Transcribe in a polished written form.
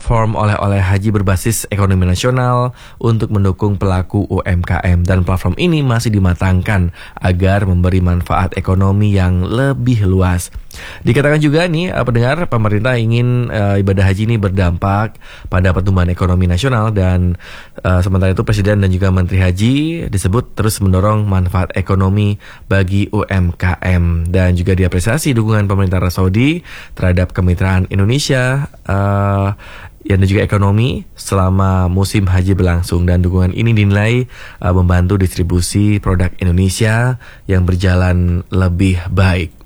platform oleh-oleh haji berbasis ekonomi nasional untuk mendukung pelaku UMKM, dan platform ini masih dimatangkan agar memberi manfaat ekonomi yang lebih luas. Dikatakan juga nih pendengar, pemerintah ingin ibadah haji ini berdampak pada pertumbuhan ekonomi nasional, dan sementara itu Presiden dan juga Menteri Haji disebut terus mendorong manfaat ekonomi bagi UMKM, dan juga diapresiasi dukungan pemerintah Arab Saudi terhadap kemitraan Indonesia dan juga ekonomi selama musim haji berlangsung, dan dukungan ini dinilai membantu distribusi produk Indonesia yang berjalan lebih baik.